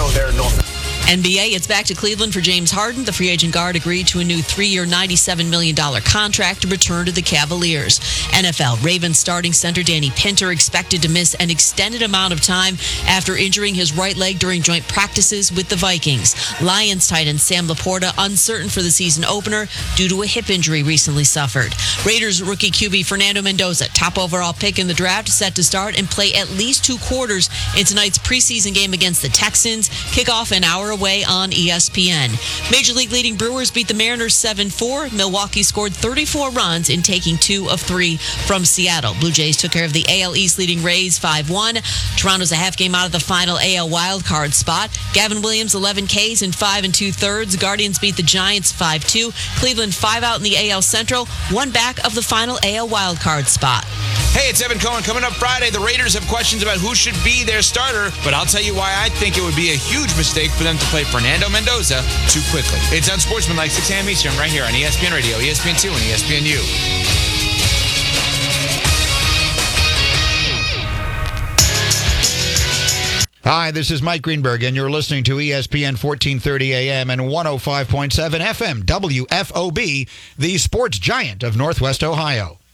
know they're North. NBA, it's back to Cleveland for James Harden. The free agent guard agreed to a new 3-year, $97 million contract to return to the Cavaliers. NFL, Ravens starting center Danny Pinter expected to miss an extended amount of time after injuring his right leg during joint practices with the Vikings. Lions tight end Sam Laporta uncertain for the season opener due to a hip injury recently suffered. Raiders rookie QB Fernando Mendoza, top overall pick in the draft, set to start and play at least 2 quarters in tonight's preseason game against the Texans. Kickoff an hour away on ESPN. Major League leading Brewers beat the Mariners 7-4. Milwaukee scored 34 runs in taking 2 of 3 from Seattle. Blue Jays took care of the AL East leading Rays 5-1. Toronto's a half game out of the final AL wildcard spot. Gavin Williams 11 Ks in 5 2/3. Guardians beat the Giants 5-2. Cleveland 5 out in the AL Central, 1 back of the final AL wildcard spot. Hey, it's Evan Cohen. Coming up Friday, the Raiders have questions about who should be their starter, but I'll tell you why I think it would be a huge mistake for them to play Fernando Mendoza too quickly. It's Unsportsmanlike, 6 a.m. Eastern, right here on ESPN Radio, ESPN2, and ESPNU. Hi, this is Mike Greenberg, and you're listening to ESPN 1430 AM and 105.7 FM, WFOB, the sports giant of Northwest Ohio.